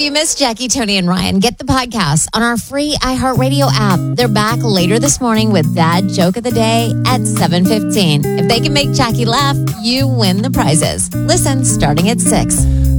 If you missed Jackie, Tony, and Ryan, get the podcast on our free iHeartRadio app. They're back later this morning with Dad Joke of the Day at 7:15. If they can make Jackie laugh, you win the prizes. Listen starting at 6.